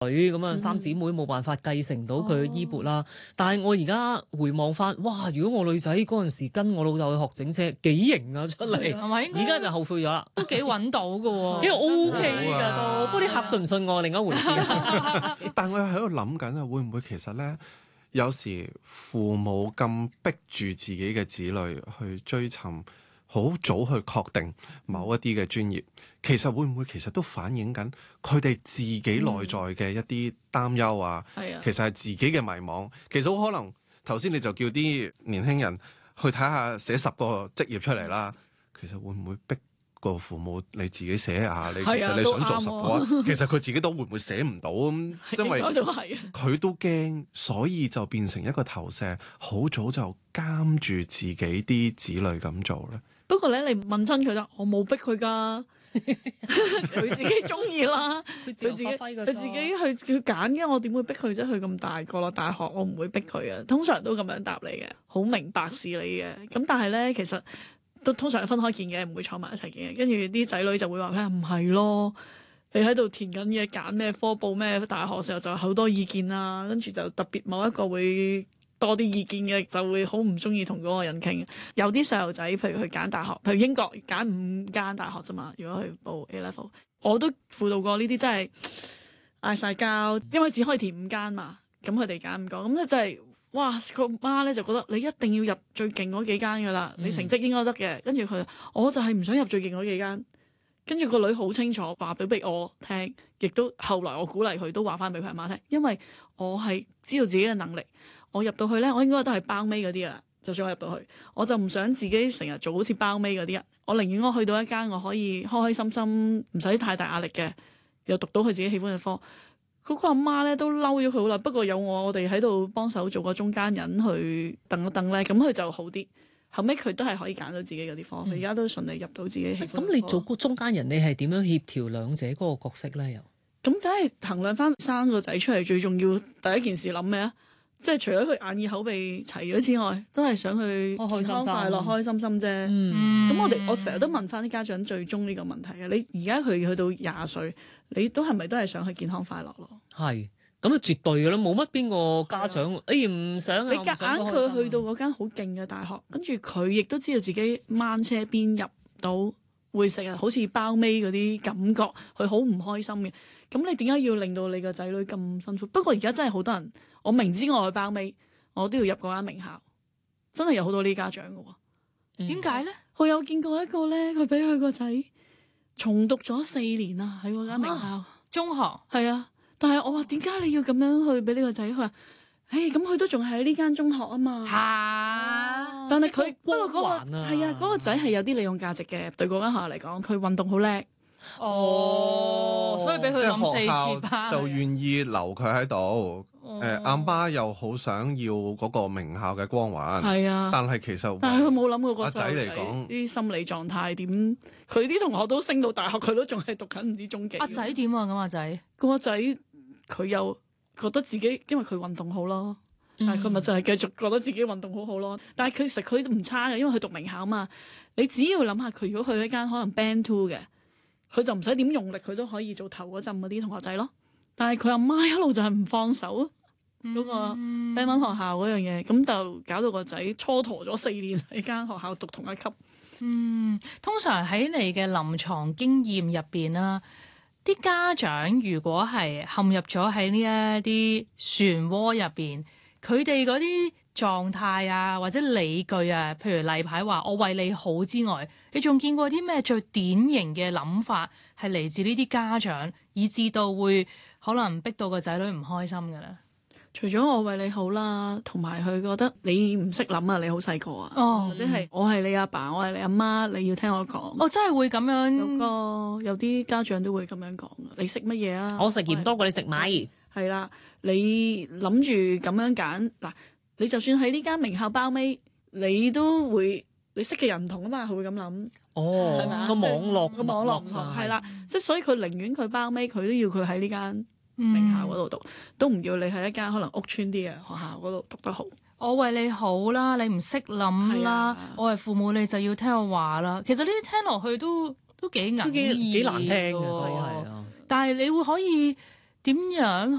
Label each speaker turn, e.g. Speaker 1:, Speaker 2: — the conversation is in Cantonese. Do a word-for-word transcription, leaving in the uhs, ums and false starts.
Speaker 1: 女咁啊，三姊妹冇辦法繼承到佢嘅衣缽啦。哦、但係我而家回望翻，哇！如果我女仔嗰陣時跟我老豆去學整車，幾型啊出嚟，係咪？而家就後悔咗啦，
Speaker 2: 都幾揾到㗎喎，
Speaker 1: 因為 O K 㗎都。不過啲客信唔信我另一回事。
Speaker 3: 但我又喺度諗緊啊，會唔會其實咧，有時父母咁逼住自己嘅子女去追尋，好早去確定某一啲嘅專業，其實會唔會其實都反映緊佢哋自己內在嘅一啲擔憂啊？
Speaker 2: 係啊、
Speaker 3: 其實係自己嘅迷惘。其實好可能頭先你就叫啲年輕人去睇下寫十個職業出嚟啦。其實會唔會逼個父母你自己寫下？你其實你想做十個啊？其實佢自己都會唔會寫唔到咁？因為佢都驚，所以就變成一個投射，好早就監住自己啲子女咁做咧。
Speaker 4: 不過咧，你問親佢啦，我冇逼佢噶，佢自己中意啦，佢自己佢自己去去揀嘅，我點會逼佢啫？佢咁大個咯，大學我唔會逼佢啊，通常都咁樣答你嘅，好明白事理嘅。咁但係咧，其實都通常係分開見嘅，唔會坐埋一齊見嘅。跟住啲仔女就會話咧，唔係咯，你喺度填緊嘢，揀咩科報咩大學時候就好多意見啦，跟住就特別某一個會多啲意見嘅，就會好唔中意同嗰個人傾。有啲細路仔，譬如去揀大學，譬如英國揀五間大學啫嘛。如果去報 A level，我都輔導過呢啲，真係嗌晒交，因為只可以填五間嘛。咁佢哋揀五個，咁咧真係哇！個媽咧就覺得你一定要入最勁嗰幾間噶啦，嗯、你成績應該得嘅。跟住佢，我就係唔想入最勁嗰幾間。跟住個女好清楚話俾俾我聽，亦都後來我鼓勵佢都話翻俾佢阿媽聽，因為我係知道自己嘅能力。我入到去咧，我應該都係包尾嗰啲啦。就算我入到去，我就唔想自己成日做好似包尾嗰啲人。我寧願我去到一間我可以開開心心，唔使太大壓力嘅，又讀到佢自己喜歡嘅科。嗰、那個阿媽咧都嬲咗佢好耐，不過有我我哋喺度幫手做個中間人去等一等咧，咁佢就好啲。後尾佢都係可以揀到自己嗰啲科，佢而家都順利入到自己喜歡嘅科。
Speaker 1: 咁你做個中間人，你係點樣協調兩者嗰個角色咧？又
Speaker 4: 咁梗係衡量翻生個仔出嚟最重要第一件事諗咩啊？即係除咗佢眼耳口鼻齊咗之外，都係想去健康快樂、開開心心啫。咁、嗯、我哋我成日都問翻啲家長最終呢個問題嘅，你而家佢去到廿歲，你都係咪都係想去健康快樂咯？係，
Speaker 1: 咁啊絕對嘅啦，冇乜邊個家長誒唔想啊！
Speaker 4: 你夾硬佢去到嗰間好勁嘅大學，跟住佢亦都知道自己掹車邊入到會成日好似包尾嗰啲感覺，佢好唔開心嘅。咁你點解要令到你個仔女咁辛苦？不過而家真係好多人，我明知我去包尾，我都要入嗰間名校，真係有好多呢家長嘅喎。
Speaker 2: 點解咧？
Speaker 4: 我有見過一個咧，佢俾佢個仔重讀咗四年啊，喺嗰間名校、啊、
Speaker 2: 中學。係
Speaker 4: 啊，但係我話點解你要咁樣去俾呢個仔？佢話：誒咁佢都仲係喺呢間中學啊嘛。嚇、啊！但係佢不過嗰個係啊，嗰個仔係有啲利用價值嘅，對嗰間學校嚟講，佢運動好叻。
Speaker 2: 哦，所以俾佢諗四次班，
Speaker 3: 就願意留佢喺度。誒、呃，阿媽又好想要嗰個名校嘅光環。係啊，但係其實
Speaker 4: 但係佢冇諗過個
Speaker 3: 阿仔嚟講
Speaker 4: 啲心理狀態點。佢啲同學都升到大學，佢都仲係讀緊唔知中幾。
Speaker 2: 阿仔點啊？咁阿仔，
Speaker 4: 個仔佢又覺得自己因為佢運動好咯，但係佢咪就係繼續覺得自己運動好好咯。但係其實佢唔差嘅，因為佢讀名校嘛。你只要諗下佢如果去一間可能 Band Two 嘅。佢就唔使點用力，佢都可以做頭嗰陣嗰啲同學仔咯。但係佢阿媽一路就係唔放手嗰、嗯、個 band one 學校嗰樣嘢，咁就搞到個仔蹉跎咗四年喺間學校讀同一級。
Speaker 2: 嗯，通常喺你嘅臨床經驗入邊啦，啲家長如果係陷入咗喺呢一啲漩渦入邊，佢哋嗰啲狀態啊，或者理據啊，譬如例牌話我為你好之外，你仲見過啲咩最典型嘅諗法係嚟自呢啲家長，以至到會可能逼到個仔女唔開心嘅咧？
Speaker 4: 除咗我為你好啦，同埋佢覺得你唔識諗啊，你好細個啊，哦、或者係我係你阿爸，爸，我係你阿媽，你要聽我講。
Speaker 2: 我真係會咁樣，
Speaker 4: 有個有啲家長都會咁樣講。你識乜嘢啊？
Speaker 1: 我食鹽多過你食米。
Speaker 4: 係啦，你諗住咁樣揀嗱。你就算喺呢間名校包尾，你都會你識嘅人唔同啊嘛，佢會咁諗。
Speaker 1: 哦，係咪個網絡
Speaker 4: 個網絡唔同係啦，即係所以佢寧願佢包尾，佢都要佢喺呢間名校嗰度讀，嗯、都唔要你喺一間可能屋邨啲嘅學校嗰度讀得好。
Speaker 2: 我為你好啦，你唔識諗啦，啊、我係父母，你就要聽我話啦。其實呢啲聽落去都都幾硬，
Speaker 1: 都幾幾難聽嘅都係啊。
Speaker 2: 但係你會可以點樣